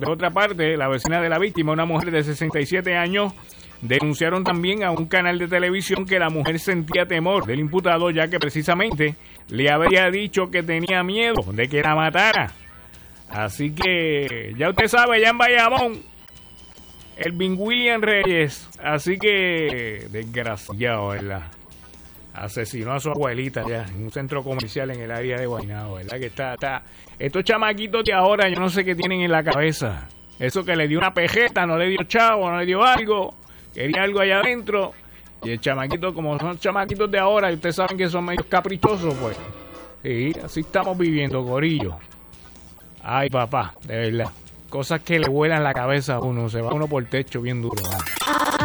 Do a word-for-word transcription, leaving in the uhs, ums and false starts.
de otra parte, la vecina de la víctima, una mujer de sesenta y siete años, denunciaron también a un canal de televisión que la mujer sentía temor del imputado, ya que precisamente le había dicho que tenía miedo de que la matara. Así que ya usted sabe, ya en Bayamón, el Bin William Reyes, así que desgraciado, ¿verdad? Asesinó a su abuelita ya en un centro comercial en el área de Guaynabo, ¿verdad? Que está, está, estos chamaquitos de ahora, yo no sé qué tienen en la cabeza. Eso que le dio una pejeta, no le dio chavo, no le dio algo, quería algo allá adentro. Y el chamaquito, como son chamaquitos de ahora, y ustedes saben que son medios caprichosos, pues. Sí, así estamos viviendo, gorillo. Ay, papá, de verdad. Cosas que le vuelan la cabeza a uno, se va uno por el techo bien duro, ¿no?